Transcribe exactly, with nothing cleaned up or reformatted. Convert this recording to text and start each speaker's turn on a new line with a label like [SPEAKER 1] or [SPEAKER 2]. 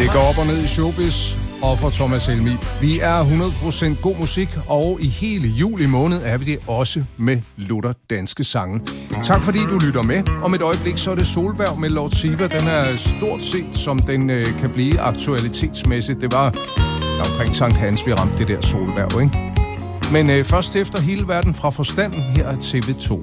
[SPEAKER 1] Det går op og ned i showbiz, og for Thomas Helmi. Vi er hundrede procent god musik, og i hele juli måned er vi det også med lutter danske sange. Tak fordi du lytter med. Om et øjeblik så er det Solværv med Lord Siva. Den er stort set, som den øh, kan blive aktualitetsmæssigt. Det var omkring Sankt Hans, vi ramte det der Solværv, ikke? Men øh, først efter hele verden fra forstanden, her er T V to.